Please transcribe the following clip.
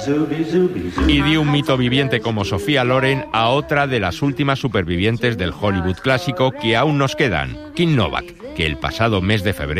Y dio un mito viviente como Sofía Loren a otra de las últimas supervivientes del Hollywood clásico que aún nos quedan, Kim Novak, que el pasado mes de febrero